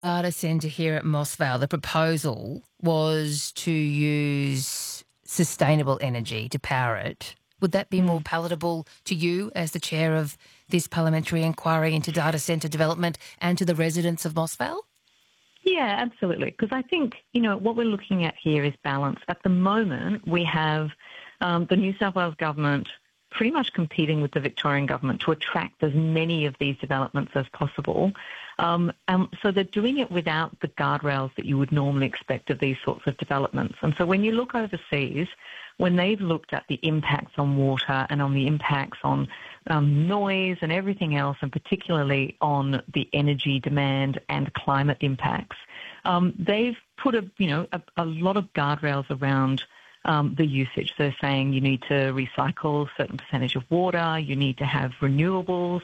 Data centre here at Mossvale, the proposal was to use sustainable energy to power it. Would that be more Mm. palatable to you as the chair of this parliamentary inquiry into data centre development and to the residents of Mossvale? Yeah, absolutely. Because I think, what we're looking at here is balance. At the moment, we have the New South Wales government pretty much competing with the Victorian government to attract as many of these developments as possible. And so they're doing it without the guardrails that you would normally expect of these sorts of developments. And so when you look overseas, when they've looked at the impacts on water and on the impacts on noise and everything else, and particularly on the energy demand and climate impacts, they've put a lot of guardrails around the usage. They're saying you need to recycle a certain percentage of water, you need to have renewables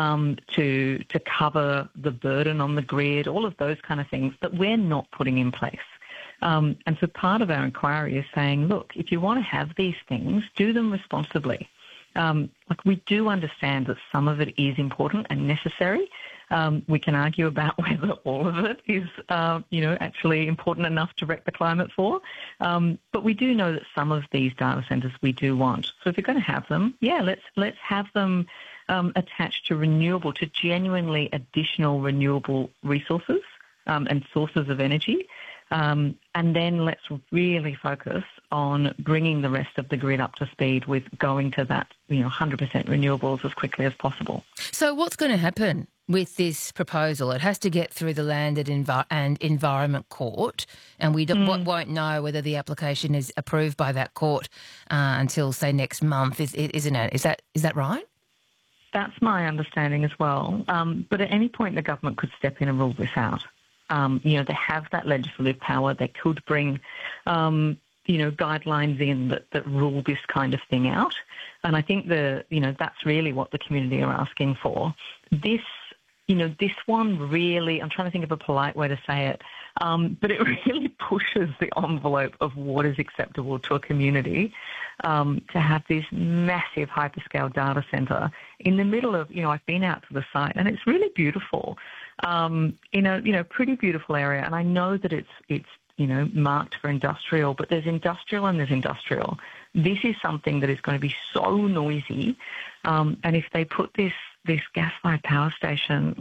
to cover the burden on the grid, all of those kind of things that we're not putting in place. And so part of our inquiry is saying, look, if you want to have these things, do them responsibly. We do understand that some of it is important and necessary. We can argue about whether all of it is, actually important enough to wreck the climate for. But we do know that some of these data centres we do want. So if you're going to have them, let's have them attached to genuinely additional renewable resources and sources of energy. And then let's really focus on bringing the rest of the grid up to speed with going to that, 100% renewables as quickly as possible. So what's going to happen with this proposal? It has to get through the Land and Environment Court, and we won't know whether the application is approved by that court until, say, next month, isn't it? Is that right? That's my understanding as well. But at any point, the government could step in and rule this out. They have that legislative power. They could bring, guidelines in that rule this kind of thing out. And I think that's really what the community are asking for. This one really, I'm trying to think of a polite way to say it, but it really pushes the envelope of what is acceptable to a community to have this massive hyperscale data centre in the middle of, I've been out to the site and it's really beautiful. Pretty beautiful area. And I know that it's marked for industrial, but there's industrial and there's industrial. This is something that is going to be so noisy. And if they put this gas-fired power station,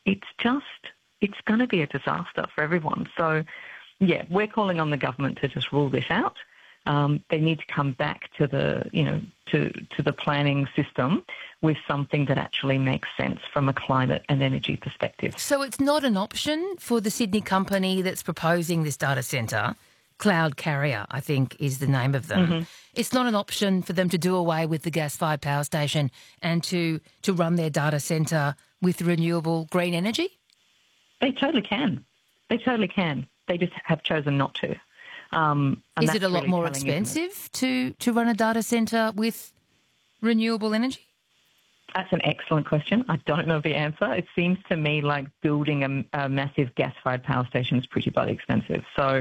it's going to be a disaster for everyone. So, yeah, we're calling on the government to just rule this out. They need to come back to the, to the planning system with something that actually makes sense from a climate and energy perspective. So it's not an option for the Sydney company that's proposing this data centre, Cloud Carrier, I think is the name of them. Mm-hmm. It's not an option for them to do away with the gas-fired power station and to run their data centre with renewable green energy? They totally can. They just have chosen not to. Is it a lot more expensive to run a data centre with renewable energy? That's an excellent question. I don't know the answer. It seems to me like building a massive gas-fired power station is pretty bloody expensive. So,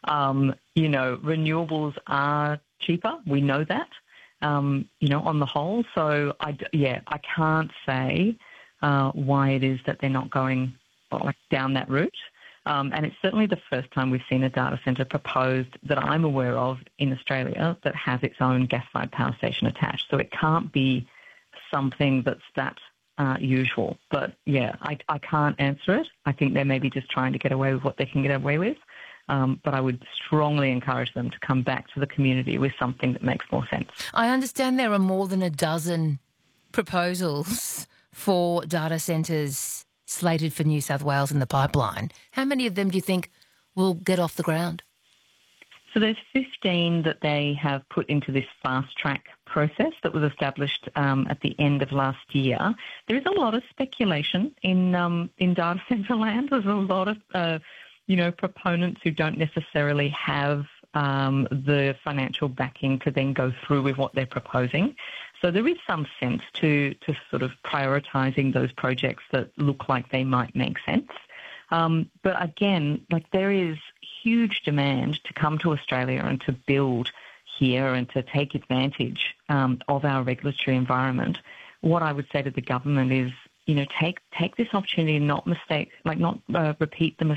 renewables are cheaper. We know that, on the whole. So, I can't say why it is that they're not going down that route. And it's certainly the first time we've seen a data centre proposed that I'm aware of in Australia that has its own gas-fired power station attached. So it can't be something that's that usual. But, yeah, I can't answer it. I think they're maybe just trying to get away with what they can get away with. But I would strongly encourage them to come back to the community with something that makes more sense. I understand there are more than a dozen proposals for data centres slated for New South Wales in the pipeline. How many of them do you think will get off the ground? So there's 15 that they have put into this fast-track process that was established at the end of last year. There is a lot of speculation in data centre land. There's a lot of, proponents who don't necessarily have the financial backing to then go through with what they're proposing. So there is some sense to sort of prioritising those projects that look like they might make sense. But again, there is huge demand to come to Australia and to build here and to take advantage of our regulatory environment. What I would say to the government is, take this opportunity and not repeat the